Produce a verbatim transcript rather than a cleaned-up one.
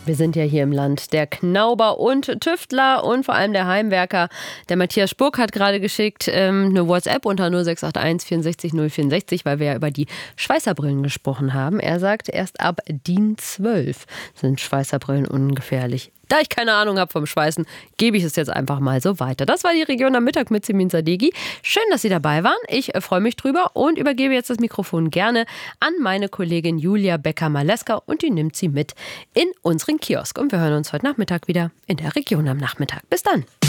Wir sind ja hier im Land der Knauber und Tüftler und vor allem der Heimwerker. Der Matthias Spuck hat gerade geschickt ähm, eine WhatsApp unter null sechs acht eins vierundsechzig null vierundsechzig, weil wir ja über die Schweißerbrillen gesprochen haben. Er sagt, erst ab D I N zwölf sind Schweißerbrillen ungefährlich. Da ich keine Ahnung habe vom Schweißen, gebe ich es jetzt einfach mal so weiter. Das war die Region am Mittag mit Simin Sadeghi. Schön, dass Sie dabei waren. Ich äh, freue mich drüber und übergebe jetzt das Mikrofon gerne an meine Kollegin Julia Becker-Maleska und die nimmt sie mit in unseren Kiosk. Und wir hören uns heute Nachmittag wieder in der Region am Nachmittag. Bis dann.